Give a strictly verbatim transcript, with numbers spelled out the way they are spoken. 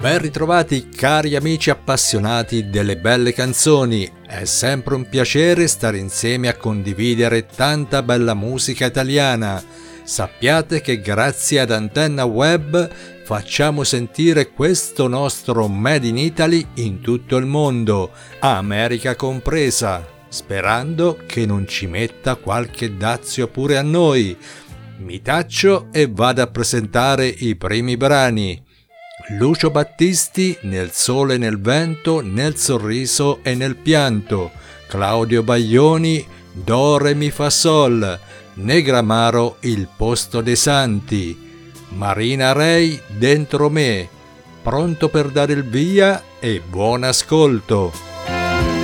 Ben ritrovati cari amici appassionati delle belle canzoni, è sempre un piacere stare insieme a condividere tanta bella musica italiana. Sappiate che grazie ad Antenna Web facciamo sentire questo nostro Made in Italy in tutto il mondo, America compresa, sperando che non ci metta qualche dazio pure a noi. Mi taccio e vado a presentare i primi brani. Lucio Battisti, Nel sole e nel vento, nel sorriso e nel pianto. Claudio Baglioni, Do re mi fa sol. Negramaro, Il posto dei santi. Marina Rei, Dentro me. Pronto per dare il via e buon ascolto.